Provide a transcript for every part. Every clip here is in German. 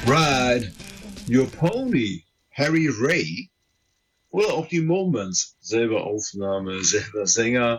Ride Your Pony, Harry Ray. Oder auch die Moments, selber Aufnahme, selber Sänger.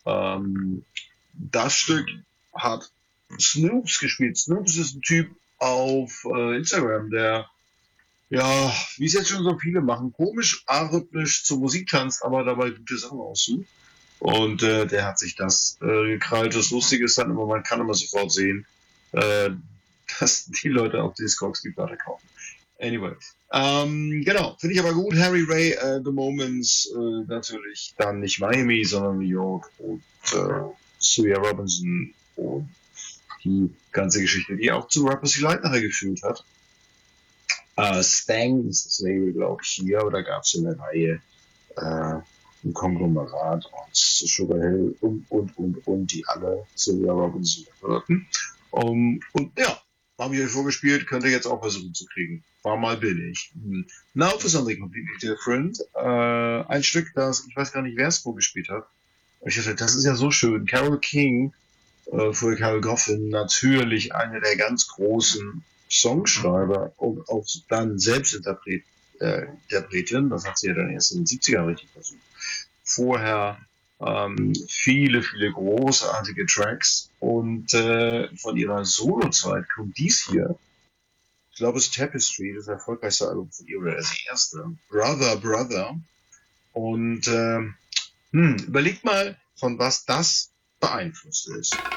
Das Stück hat Snoops gespielt. Snoops ist ein Typ auf Instagram, der, ja, wie es jetzt schon so viele machen, komisch, arrhythmisch zur Musik tanzt, aber dabei gute Sachen aussucht. Und der hat sich das gekrallt. Das Lustige ist dann immer, man kann immer sofort sehen, äh, dass die Leute auf Discogs die Platte kaufen. Anyway. Genau, finde ich aber gut. Harry Ray, The Moments, natürlich dann nicht Miami, sondern New York und Suya Robinson und die ganze Geschichte, die auch zu Rappers Delight nachher geführt hat. Stang ist das Label, glaube ich, hier, aber da gab es in der Reihe ein Konglomerat aus Sugar Hill und die alle Suya Robinson gehörten. Und ja, habe ich euch vorgespielt, könnt ihr jetzt auch versuchen zu kriegen. War mal billig. Now for something completely different. Ein Stück, das, ich weiß gar nicht, wer es vorgespielt hat. Ich dachte, das ist ja so schön. Carole King, für Carol Goffin, natürlich eine der ganz großen Songschreiber und auch dann Selbstinterpretin. Das hat sie ja dann erst in den 70er richtig versucht. Vorher viele großartige Tracks und von ihrer Solo-Zeit kommt dies hier. Ich glaube, es ist Tapestry, das erfolgreichste Album von ihr, oder das erste. Brother, Brother. Und überlegt mal, von was das beeinflusst ist.